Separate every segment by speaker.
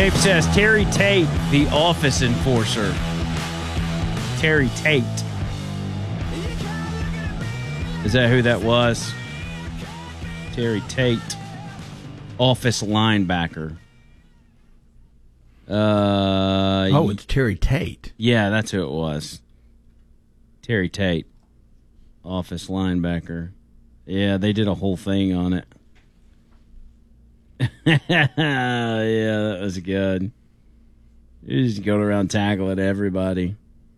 Speaker 1: Dave says Terry Tate, the office enforcer. Terry Tate. Is that who that was? Terry Tate, office linebacker.
Speaker 2: It's Terry Tate.
Speaker 1: Yeah, that's who it was. Terry Tate, office linebacker. Yeah, they did a whole thing on it. Yeah, that was good. He just going around tackling everybody.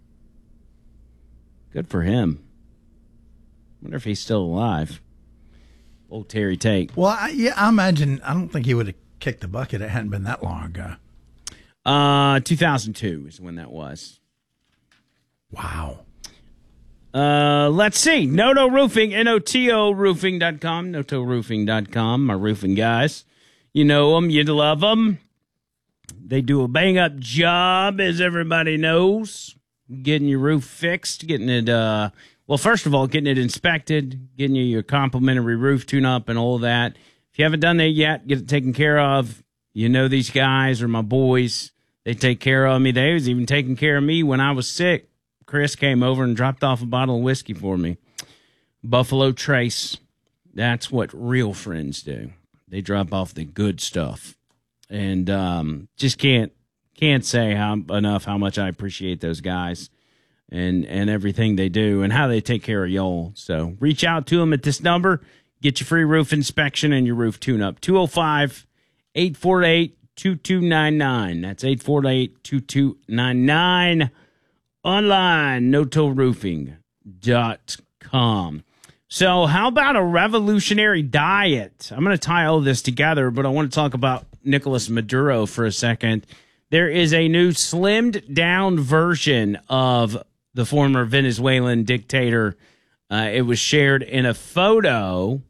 Speaker 1: Good for him. Wonder if he's still alive. Old Terry Tate.
Speaker 2: Well, I imagine. I don't think he would have kicked the bucket. It hadn't been that long ago.
Speaker 1: 2002 is when that was.
Speaker 2: Wow.
Speaker 1: Let's see. Noto Roofing, Noto Roofing.com, NotoRoofing.com, my roofing guys. You know them, you love them. They do a bang-up job, as everybody knows. Getting your roof fixed, getting it, well, first of all, getting it inspected, getting you your complimentary roof tune-up and all that. If you haven't done that yet, get it taken care of. You know these guys are my boys. They take care of me. They was even taking care of me when I was sick. Chris came over and dropped off a bottle of whiskey for me. Buffalo Trace. That's what real friends do. They drop off the good stuff. And just can't say enough how much I appreciate those guys and everything they do and how they take care of y'all. So reach out to them at this number. Get your free roof inspection and your roof tune-up. 205-848-2299. That's 848-2299. Online, NotoRoofing.com. So how about a revolutionary diet? I'm going to tie all this together, but I want to talk about Nicolas Maduro for a second. There is a new slimmed down version of the former Venezuelan dictator. It was shared in a photo,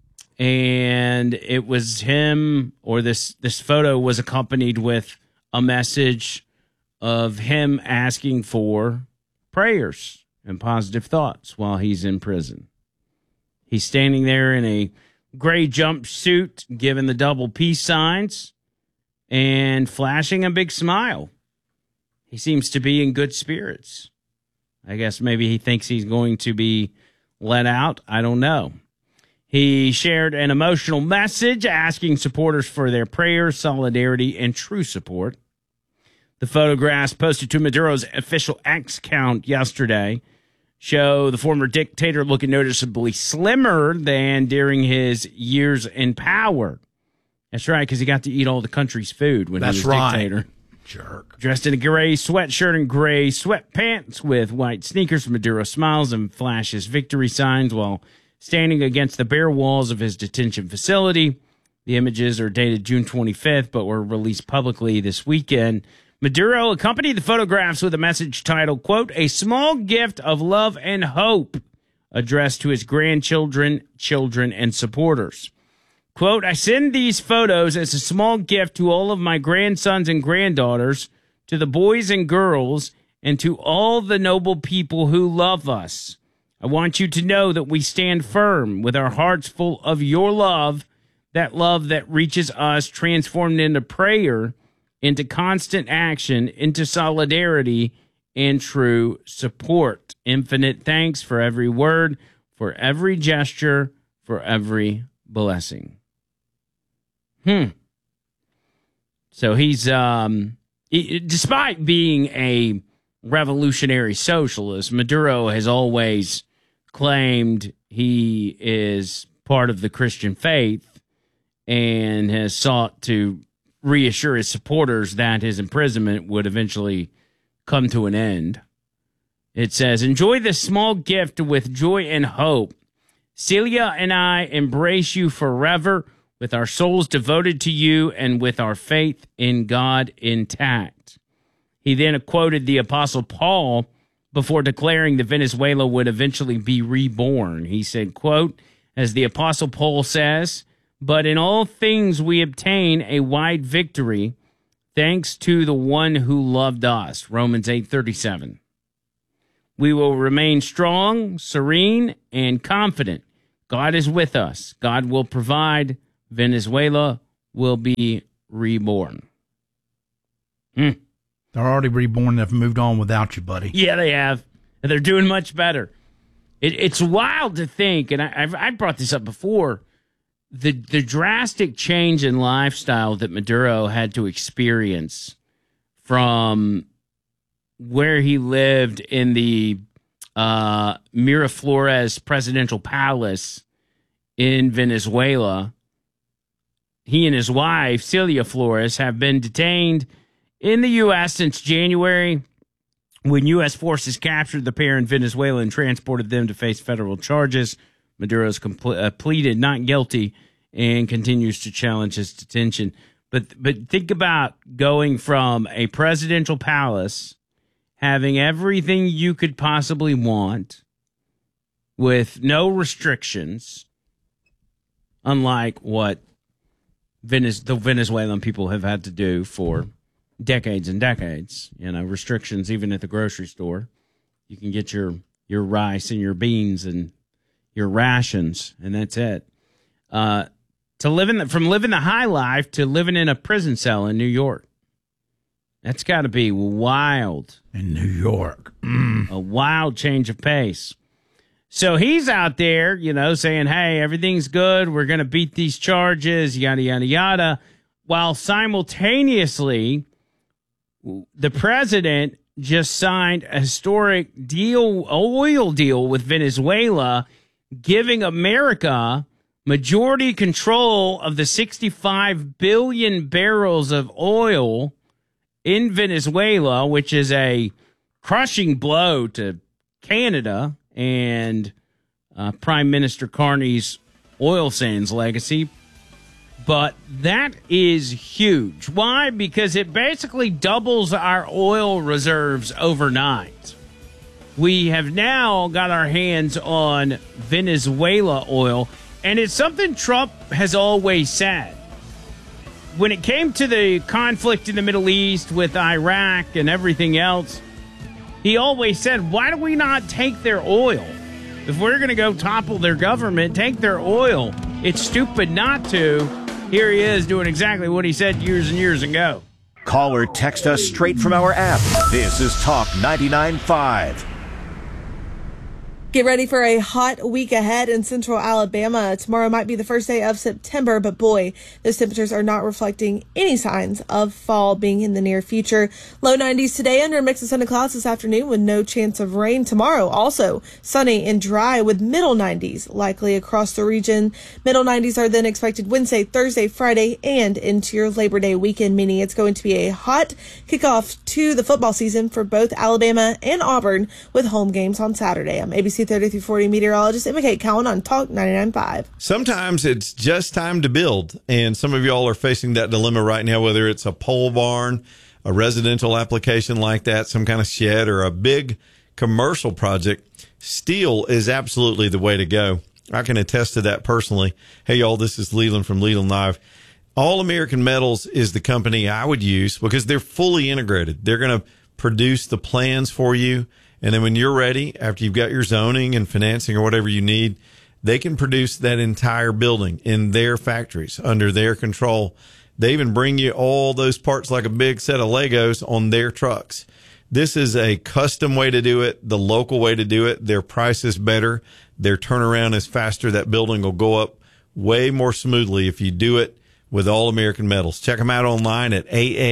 Speaker 1: and it was him, or this photo was accompanied with a message of him asking for prayers and positive thoughts while he's in prison. He's standing there in a gray jumpsuit, giving the double peace signs and flashing a big smile. He seems to be in good spirits. I guess maybe he thinks he's going to be let out. I don't know. He shared an emotional message asking supporters for their prayers, solidarity, and true support. The photographs posted to Maduro's official X account yesterday show the former dictator looking noticeably slimmer than during his years in power. That's right, because he got to eat all the country's food when he was dictator.
Speaker 2: Jerk.
Speaker 1: Dressed in a gray sweatshirt and gray sweatpants with white sneakers, Maduro smiles and flashes victory signs while standing against the bare walls of his detention facility. The images are dated June 25th, but were released publicly this weekend. Maduro accompanied the photographs with a message titled, quote, "A small gift of love and hope," addressed to his grandchildren, children, and supporters. Quote, "I send these photos as a small gift to all of my grandsons and granddaughters, to the boys and girls, and to all the noble people who love us. I want you to know that we stand firm with our hearts full of your love that reaches us, transformed into prayer, into constant action, into solidarity, and true support. Infinite thanks for every word, for every gesture, for every blessing." So he's, despite being a revolutionary socialist, Maduro has always claimed he is part of the Christian faith and has sought to reassure his supporters that his imprisonment would eventually come to an end. It says, "Enjoy this small gift with joy and hope. Celia and I embrace you forever, with our souls devoted to you and with our faith in God intact." He then quoted the Apostle Paul before declaring that Venezuela would eventually be reborn. He said, quote, "As the Apostle Paul says, but in all things we obtain a wide victory, thanks to the one who loved us." Romans 8:37. "We will remain strong, serene, and confident. God is with us. God will provide. Venezuela will be reborn."
Speaker 2: They're already reborn. They've moved on without you, buddy.
Speaker 1: Yeah, they have. And they're doing much better. It's wild to think, and I've brought this up before, the drastic change in lifestyle that Maduro had to experience from where he lived in the Miraflores presidential palace in Venezuela. He and his wife, Celia Flores, have been detained in the U.S. since January, when U.S. forces captured the pair in Venezuela and transported them to face federal charges. Maduro's pleaded not guilty and continues to challenge his detention. But think about going from a presidential palace, having everything you could possibly want, with no restrictions, unlike what the Venezuelan people have had to do for decades and decades. Restrictions even at the grocery store. You can get your rice and your beans and your rations, and that's it. From living the high life to living in a prison cell in New York. That's got to be wild.
Speaker 2: In New York.
Speaker 1: A wild change of pace. So he's out there, saying, hey, everything's good. We're going to beat these charges, yada, yada, yada. While simultaneously, the president just signed a historic oil deal with Venezuela, giving America majority control of the 65 billion barrels of oil in Venezuela, which is a crushing blow to Canada and Prime Minister Carney's oil sands legacy. But that is huge. Why? Because it basically doubles our oil reserves overnight. We have now got our hands on Venezuela oil, and it's something Trump has always said. When it came to the conflict in the Middle East with Iraq and everything else, he always said, why do we not take their oil? If we're going to go topple their government, take their oil. It's stupid not to. Here he is doing exactly what he said years and years ago.
Speaker 3: Call or text us straight from our app. This is Talk 99.5.
Speaker 4: Get ready for a hot week ahead in central Alabama. Tomorrow might be the first day of September, but boy, those temperatures are not reflecting any signs of fall being in the near future. Low 90s today under a mix of sun and clouds this afternoon with no chance of rain. Tomorrow also sunny and dry with middle 90s likely across the region. Middle 90s are then expected Wednesday, Thursday, Friday, and into your Labor Day weekend, meaning it's going to be a hot kickoff to the football season for both Alabama and Auburn with home games on Saturday. I'm ABC 30 through 40 meteorologist Emma Kate Cowan on Talk 99.5.
Speaker 5: Sometimes it's just time to build, and some of y'all are facing that dilemma right now, whether it's a pole barn, a residential application like that, some kind of shed, or a big commercial project. Steel is absolutely the way to go. I can attest to that personally. Hey, y'all, this is Leland from Leland Live. All American Metals is the company I would use because they're fully integrated. They're going to produce the plans for you. And then when you're ready, after you've got your zoning and financing or whatever you need, they can produce that entire building in their factories under their control. They even bring you all those parts like a big set of Legos on their trucks. This is a custom way to do it, the local way to do it. Their price is better. Their turnaround is faster. That building will go up way more smoothly if you do it with All American Metals. Check them out online at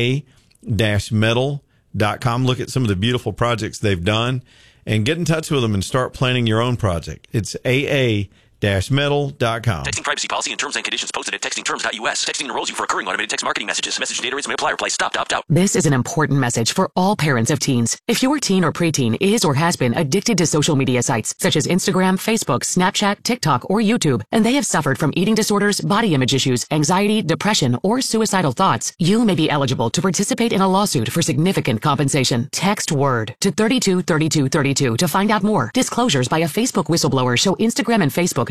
Speaker 5: aa-metal.com. Look at some of the beautiful projects they've done and get in touch with them and start planning your own project. It's aa-metal.com.
Speaker 6: Texting privacy policy and terms and conditions posted at textingterms.us. Texting enrolls you for recurring automated text marketing messages. Message data rates may apply. Reply stop, opt out.
Speaker 7: This is an important message for all parents of teens. If your teen or preteen is or has been addicted to social media sites such as Instagram, Facebook, Snapchat, TikTok, or YouTube, and they have suffered from eating disorders, body image issues, anxiety, depression, or suicidal thoughts, you may be eligible to participate in a lawsuit for significant compensation. Text WORD to 323232 to find out more. Disclosures by a Facebook whistleblower show Instagram and Facebook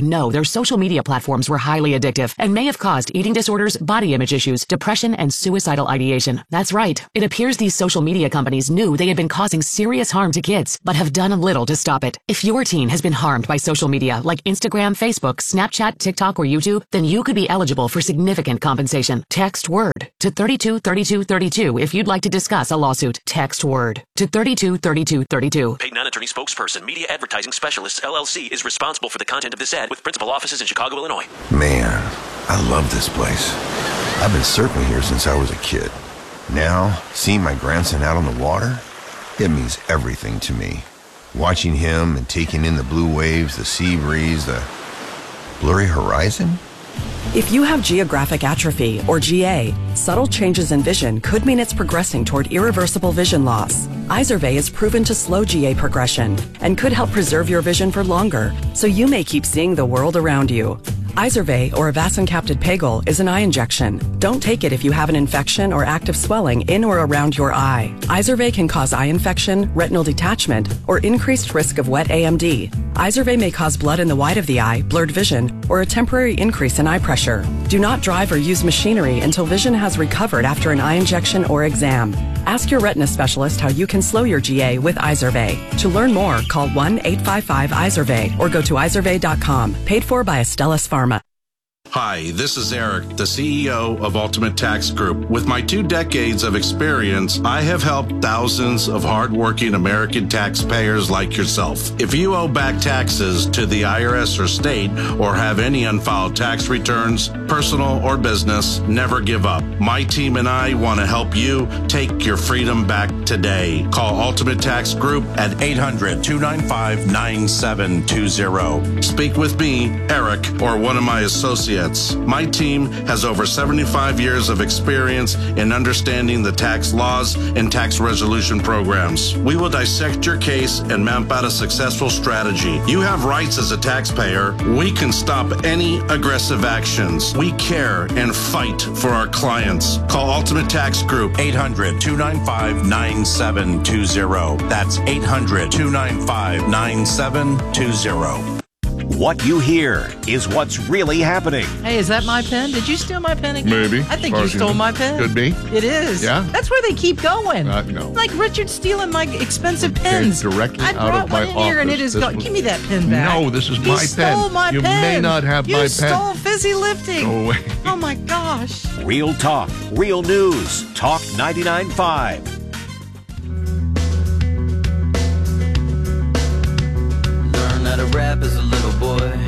Speaker 7: know their social media platforms were highly addictive and may have caused eating disorders, body image issues, depression, and suicidal ideation. That's right. It appears these social media companies knew they had been causing serious harm to kids, but have done little to stop it. If your teen has been harmed by social media like Instagram, Facebook, Snapchat, TikTok, or YouTube, then you could be eligible for significant compensation. Text WORD to 323232 if you'd like to discuss a lawsuit. Text WORD to 323232.
Speaker 6: Paid non-attorney spokesperson, Media Advertising Specialists, LLC, is responsible for the content of this ad with principal offices in Chicago, Illinois.
Speaker 8: Man, I love this place. I've been surfing here since I was a kid. Now, seeing my grandson out on the water, it means everything to me. Watching him and taking in the blue waves, the sea breeze, the blurry horizon.
Speaker 9: If you have geographic atrophy, or GA, subtle changes in vision could mean it's progressing toward irreversible vision loss. Izervay is proven to slow GA progression and could help preserve your vision for longer, so you may keep seeing the world around you. Izervay, or avacincaptad pegol, is an eye injection. Don't take it if you have an infection or active swelling in or around your eye. Izervay can cause eye infection, retinal detachment, or increased risk of wet AMD. Izervay may cause blood in the white of the eye, blurred vision, or a temporary increase in eye pressure. Do not drive or use machinery until vision has recovered after an eye injection or exam. Ask your retina specialist how you can slow your GA with Izervay. To learn more, call 1-855-IZERVAY or go to izervay.com. Paid for by Astellas Pharma.
Speaker 10: Hi, this is Eric, the CEO of Ultimate Tax Group. With my 2 decades of experience, I have helped thousands of hardworking American taxpayers like yourself. If you owe back taxes to the IRS or state or have any unfiled tax returns, personal or business, never give up. My team and I want to help you take your freedom back today. Call Ultimate Tax Group at 800-295-9720. Speak with me, Eric, or one of my associates. My team has over 75 years of experience in understanding the tax laws and tax resolution programs. We will dissect your case and map out a successful strategy. You have rights as a taxpayer. We can stop any aggressive actions. We care and fight for our clients. Call Ultimate Tax Group, 800-295-9720. That's 800-295-9720.
Speaker 3: What you hear is what's really happening.
Speaker 11: Hey, is that my pen? Did you steal my pen again?
Speaker 12: Maybe.
Speaker 11: I think you stole my pen.
Speaker 12: Could be.
Speaker 11: It is.
Speaker 12: Yeah?
Speaker 11: That's where they keep going.
Speaker 12: No.
Speaker 11: Like Richard stealing my expensive pens.
Speaker 12: Directly
Speaker 11: I
Speaker 12: out of my
Speaker 11: brought one in here and it is gone. Give me that pen back.
Speaker 12: No, this is my pen.
Speaker 11: He stole my pen.
Speaker 12: You may not have my pen.
Speaker 11: You stole Fizzy Lifting.
Speaker 12: Go away.
Speaker 11: Oh, my gosh.
Speaker 3: Real talk, real news. Talk 99.5.
Speaker 13: Learned how to rap as a little boy.